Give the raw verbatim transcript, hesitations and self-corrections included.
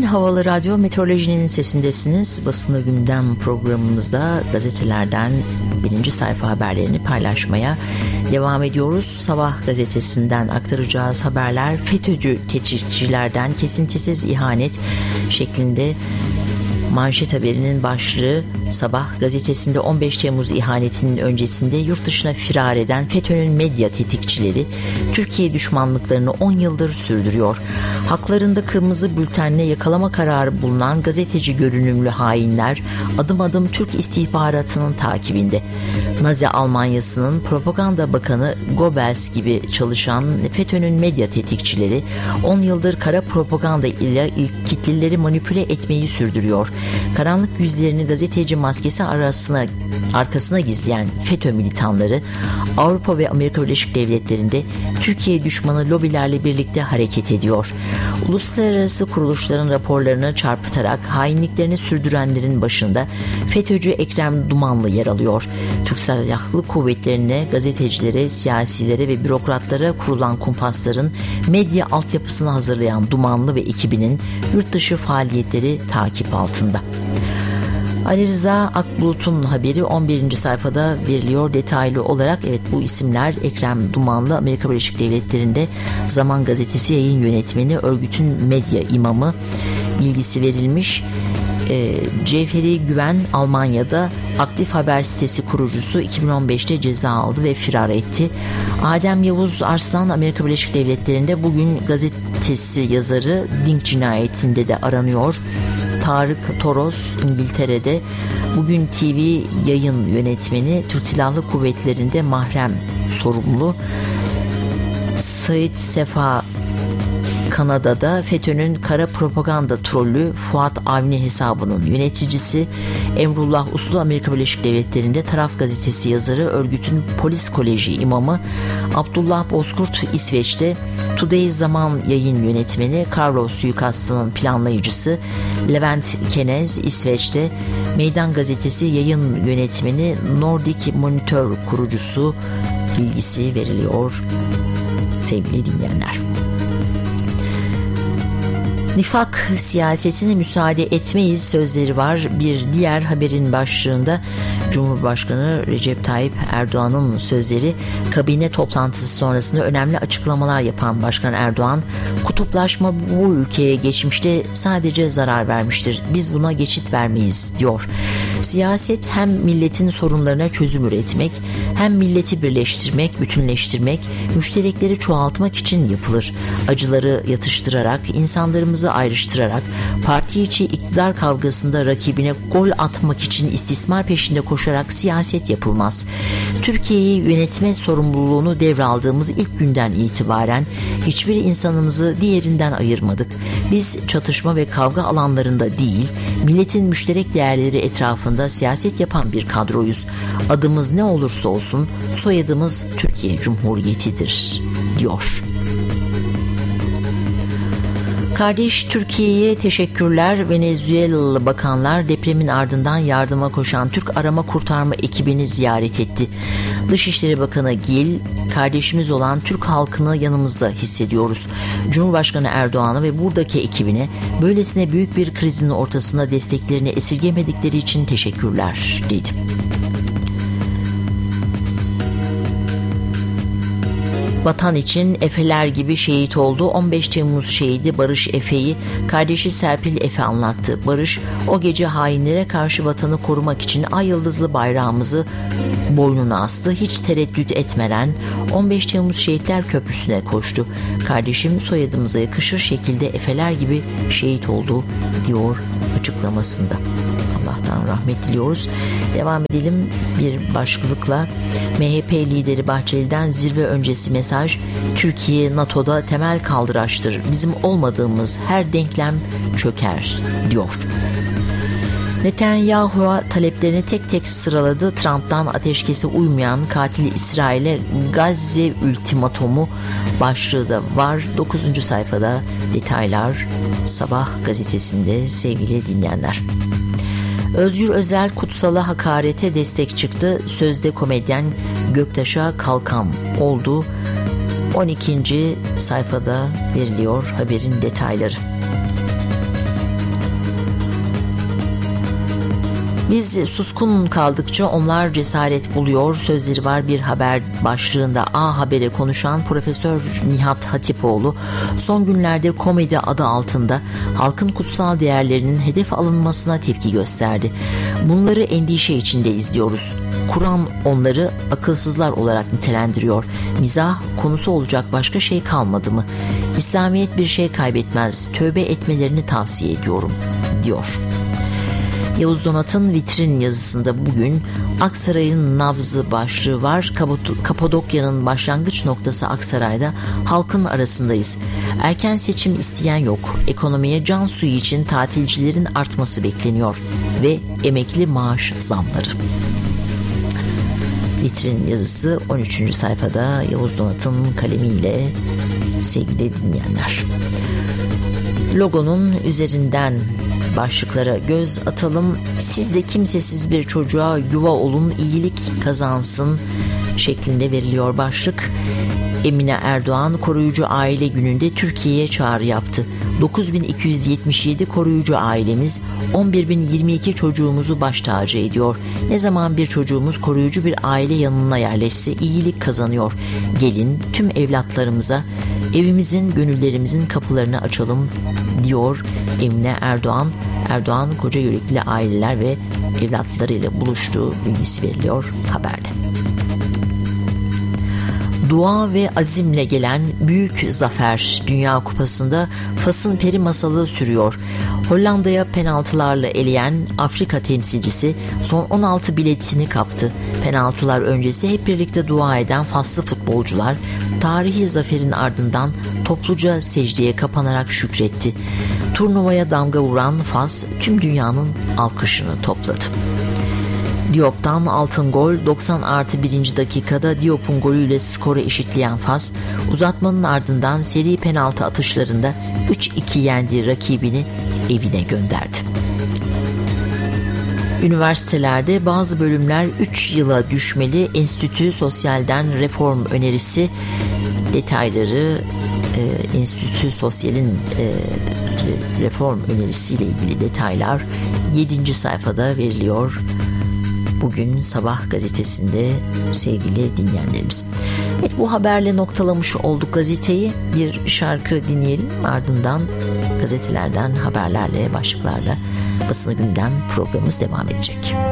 Havalı Radyo Meteorolojinin sesindesiniz. Basını Gündem programımızda gazetelerden birinci sayfa haberlerini paylaşmaya devam ediyoruz. Sabah gazetesinden aktaracağız haberler FETÖ'cü tetikçilerden kesintisiz ihanet şeklinde. Manşet haberinin başlığı Sabah gazetesinde on beş Temmuz ihanetinin öncesinde yurt dışına firar eden FETÖ'nün medya tetikçileri Türkiye düşmanlıklarını on yıldır sürdürüyor. Haklarında kırmızı bültenle yakalama kararı bulunan gazeteci görünümlü hainler adım adım Türk istihbaratının takibinde. Nazi Almanyası'nın propaganda bakanı Goebbels gibi çalışan FETÖ'nün medya tetikçileri on yıldır kara propaganda ile ilk kitleleri manipüle etmeyi sürdürüyor. Karanlık yüzlerini gazeteci maskesi arasına, arkasına gizleyen FETÖ militanları Avrupa ve Amerika Birleşik Devletleri'nde Türkiye düşmanı lobilerle birlikte hareket ediyor. Uluslararası kuruluşların raporlarını çarpıtarak hainliklerini sürdürenlerin başında FETÖ'cü Ekrem Dumanlı yer alıyor. Türk Silahlı Kuvvetleri'ne, gazetecilere, siyasilere ve bürokratlara kurulan kumpasların medya altyapısını hazırlayan Dumanlı ve ekibinin yurt dışı faaliyetleri takip altında. Ali Rıza Akbulut'un haberi on birinci sayfada veriliyor detaylı olarak. Evet, bu isimler Ekrem Dumanlı, Amerika Birleşik Devletleri'nde Zaman Gazetesi yayın yönetmeni, örgütün medya imamı, bilgisi verilmiş. E, Cevheri Güven Almanya'da Aktif Haber sitesi kurucusu, iki bin on beşte ceza aldı ve firar etti. Adem Yavuz Arslan Amerika Birleşik Devletleri'nde Bugün gazetesi yazarı, Dink cinayetinde de aranıyor. Tarık Toros İngiltere'de Bugün T V yayın yönetmeni, Türk Silahlı Kuvvetleri'nde mahrem sorumlu. Sait Sefa Kanada'da FETÖ'nün kara propaganda trolü Fuat Avni hesabının yöneticisi. Emrullah Uslu Amerika Birleşik Devletleri'nde Taraf gazetesi yazarı, örgütün polis koleji imamı. Abdullah Bozkurt İsveç'te Today Zaman yayın yönetmeni, Carlos suikastının planlayıcısı. Levent Kenez İsveç'te Meydan gazetesi yayın yönetmeni, Nordic Monitor kurucusu, bilgisi veriliyor sevgili dinleyenler. Nifak siyasetine müsaade etmeyiz sözleri var bir diğer haberin başlığında. Cumhurbaşkanı Recep Tayyip Erdoğan'ın sözleri. Kabine toplantısı sonrasında önemli açıklamalar yapan Başkan Erdoğan, kutuplaşma bu ülkeye geçmişte sadece zarar vermiştir. Biz buna geçit vermeyiz diyor. Siyaset hem milletin sorunlarına çözüm üretmek, hem milleti birleştirmek, bütünleştirmek, müşterekleri çoğaltmak için yapılır. Acıları yatıştırarak, insanlarımızı ayrıştırarak, parti içi iktidar kavgasında rakibine gol atmak için istismar peşinde koşarak siyaset yapılmaz. Türkiye'yi yönetme sorumluluğunu devraldığımız ilk günden itibaren hiçbir insanımızı diğerinden ayırmadık. Biz çatışma ve kavga alanlarında değil, milletin müşterek değerleri etrafında siyaset yapan bir kadroyuz. Adımız ne olursa olsun soyadımız Türkiye Cumhuriyeti'dir, diyor. Kardeş Türkiye'ye teşekkürler. Venezuelalı bakanlar depremin ardından yardıma koşan Türk arama kurtarma ekibini ziyaret etti. Dışişleri Bakanı Gil, kardeşimiz olan Türk halkını yanımızda hissediyoruz. Cumhurbaşkanı Erdoğan'a ve buradaki ekibine böylesine büyük bir krizin ortasında desteklerini esirgemedikleri için teşekkürler, dedi. Vatan için Efe'ler gibi şehit oldu. on beş Temmuz şehidi Barış Efe'yi kardeşi Serpil Efe anlattı. Barış, o gece hainlere karşı vatanı korumak için ay yıldızlı bayrağımızı boynuna astı. Hiç tereddüt etmeden on beş Temmuz Şehitler Köprüsü'ne koştu. Kardeşim soyadımıza yakışır şekilde Efe'ler gibi şehit oldu, diyor açıklamasında. Allah'tan rahmet diliyoruz. Devam edelim bir başlıkla. M H P lideri Bahçeli'den zirve öncesi mesaj. Türkiye NATO'da temel kaldıraçtır. Bizim olmadığımız her denklem çöker, diyor. Netanyahu taleplerini tek tek sıraladı. Trump'tan ateşkese uymayan katil İsrail'e Gazze ultimatomu başlığı da var. dokuzuncu sayfada detaylar Sabah gazetesinde sevgili dinleyenler. Özgür Özel kutsala hakarete destek çıktı. Sözde komedyen Göktaş'a kalkan oldu. on ikinci sayfada veriliyor haberin detayları. Biz suskun kaldıkça onlar cesaret buluyor sözleri var bir haber başlığında A Haber'e konuşan Profesör Nihat Hatipoğlu son günlerde komedi adı altında halkın kutsal değerlerinin hedef alınmasına tepki gösterdi. Bunları endişe içinde izliyoruz. Kur'an onları akılsızlar olarak nitelendiriyor. Mizah konusu olacak başka şey kalmadı mı? İslamiyet bir şey kaybetmez. Tövbe etmelerini tavsiye ediyorum, diyor. Yavuz Donat'ın vitrin yazısında bugün Aksaray'ın nabzı başlığı var. Kapadokya'nın başlangıç noktası Aksaray'da halkın arasındayız. Erken seçim isteyen yok. Ekonomiye can suyu için tatilcilerin artması bekleniyor ve emekli maaş zamları. Vitrin yazısı on üçüncü sayfada Yavuz Donat'ın kalemiyle sevgili dinleyenler. Logonun üzerinden başlıklara göz atalım. Siz de kimsesiz bir çocuğa yuva olun, iyilik kazansın şeklinde veriliyor başlık. Emine Erdoğan koruyucu aile gününde Türkiye'ye çağrı yaptı. dokuz bin iki yüz yetmiş yedi koruyucu ailemiz on bir bin yirmi iki çocuğumuzu baş tacı ediyor. Ne zaman bir çocuğumuz koruyucu bir aile yanına yerleşse iyilik kazanıyor. Gelin tüm evlatlarımıza evimizin, gönüllerimizin kapılarını açalım, diyor Emine Erdoğan. Erdoğan koca yürekli aileler ve evlatlarıyla buluştuğu bilgisi veriliyor haberde. Dua ve azimle gelen büyük zafer Dünya Kupası'nda Fas'ın peri masalı sürüyor. Hollanda'ya penaltılarla eleyen Afrika temsilcisi son on altı biletini kaptı. Penaltılar öncesi hep birlikte dua eden Faslı futbolcular tarihi zaferin ardından topluca secdeye kapanarak şükretti. Turnuvaya damga vuran Fas tüm dünyanın alkışını topladı. Diop'tan altın gol, doksan artı birinci dakikada Diop'un golüyle skoru eşitleyen Fas, uzatmanın ardından seri penaltı atışlarında üç iki yendiği rakibini evine gönderdi. Üniversitelerde bazı bölümler üç yıla düşmeli. Enstitü Sosyal'den reform önerisi, detayları e, Enstitü Sosyal'in e, reform önerisiyle ilgili detaylar yedinci sayfada veriliyor. Bugün Sabah gazetesinde sevgili dinleyenlerimiz. Evet, bu haberle noktalamış olduk gazeteyi. Bir şarkı dinleyelim, ardından gazetelerden haberlerle, başlıklarla Basını Gündem programımız devam edecek.